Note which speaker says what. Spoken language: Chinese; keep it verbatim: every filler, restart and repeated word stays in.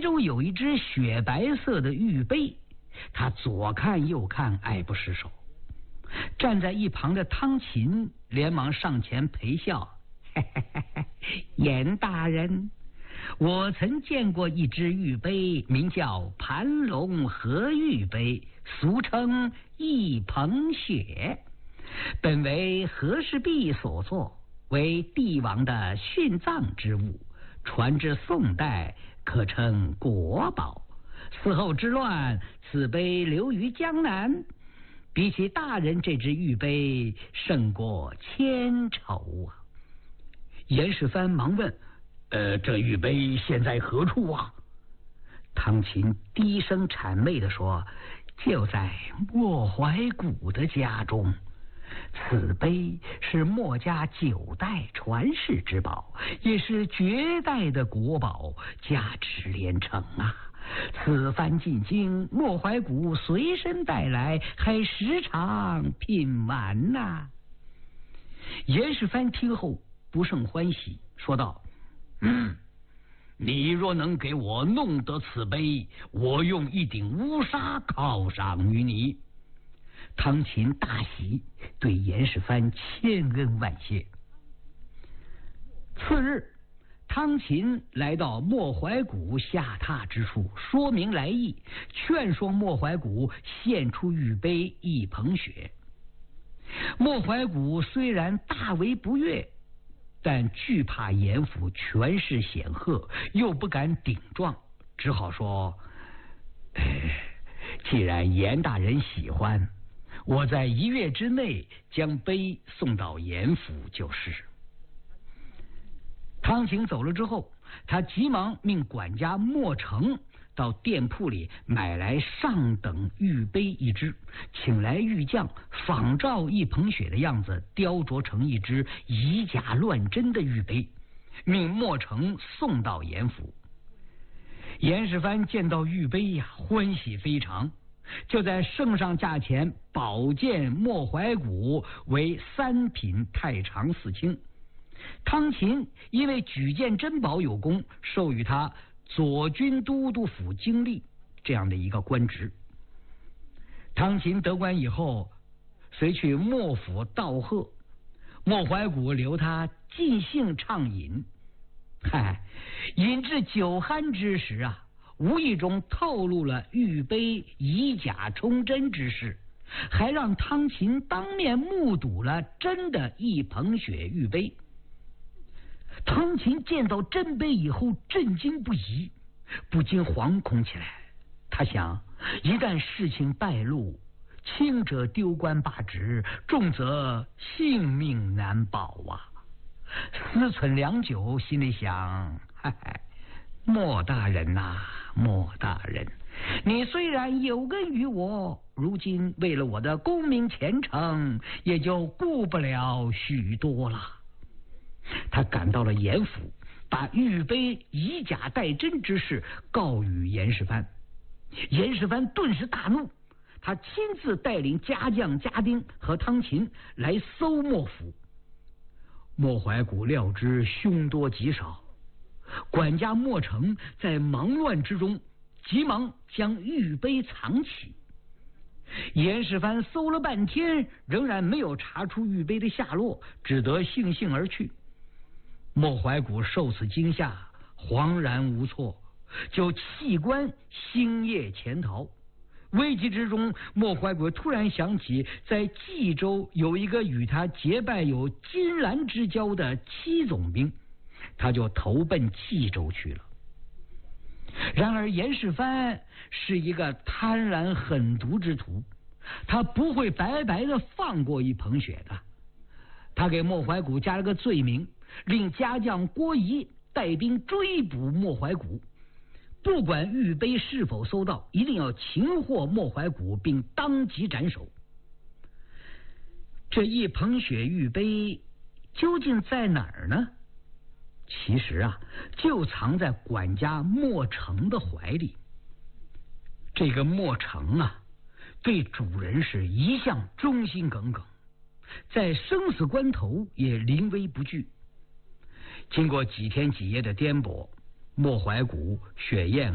Speaker 1: 中有一只雪白色的玉杯，他左看右看，爱不释手。站在一旁的汤勤连忙上前陪笑：“嘿嘿嘿嘿，严大人，我曾见过一只玉杯，名叫盘龙和玉杯，俗称一捧雪，本为和氏璧所作，为帝王的殉葬之物，传至宋代，可称国宝。死后之乱，此杯流于江南，比起大人这只玉杯，胜过千筹啊！”严世蕃忙问：“呃，这玉杯现在何处啊？”汤勤低声谄媚地说：“就在莫怀古的家中。此杯是莫家九代传世之宝，也是绝代的国宝，价值连城啊！此番进京，莫怀古随身带来，还时常品玩呐、啊。”严世蕃听后不胜欢喜，说道：“嗯，你若能给我弄得此杯，我用一顶乌纱犒赏于你。”汤勤大喜，对严世蕃千恩万谢。次日，汤勤来到莫怀古下榻之处，说明来意，劝说莫怀古献出玉杯一捧雪。莫怀古虽然大为不悦，但惧怕严府权势显赫，又不敢顶撞，只好说：“既然严大人喜欢，我在一月之内将杯送到严府就是。”汤勤走了之后，他急忙命管家莫成到店铺里买来上等玉杯一只，请来玉匠仿照一捧雪的样子雕琢成一只以假乱真的玉杯，命莫成送到严府。严世蕃见到玉杯呀，欢喜非常，就在圣上价钱保荐莫怀古为三品太常寺卿。汤勤因为举荐珍宝有功，授予他左军都督府经历这样的一个官职。汤勤得官以后，随去莫府道贺，莫怀古留他尽兴畅饮。嗨，饮至酒酣之时啊，无意中透露了玉杯以假充真之事，还让汤勤当面目睹了真的一捧雪玉杯。汤勤见到真杯以后震惊不已，不禁惶恐起来。他想，一旦事情败露，轻者丢官罢职，重则性命难保啊！思忖良久，心里想：嗨嗨，莫大人呐、啊，莫大人，你虽然有恩于我，如今为了我的功名前程，也就顾不了许多了。他赶到了严府，把玉杯以假代真之事告与严世蕃。严世蕃顿时大怒，他亲自带领家将家丁和汤勤来搜莫府。莫怀古料知凶多吉少，管家莫成在忙乱之中急忙将玉杯藏起。严世蕃搜了半天，仍然没有查出玉杯的下落，只得悻悻而去。莫怀古受此惊吓，惶然无措，就弃官星夜潜逃。危急之中，莫怀古突然想起在冀州有一个与他结拜有金兰之交的戚总兵，他就投奔冀州去了。然而严世蕃是一个贪婪狠毒之徒，他不会白白的放过一捧雪的。他给莫怀古加了个罪名，令家将郭仪带兵追捕莫怀古，不管玉杯是否搜到，一定要擒获莫怀古并当即斩首。这一捧雪玉杯究竟在哪儿呢？其实啊，就藏在管家莫成的怀里。这个莫成啊，对主人是一向忠心耿耿，在生死关头也临危不惧。经过几天几夜的颠簸，莫怀古、雪雁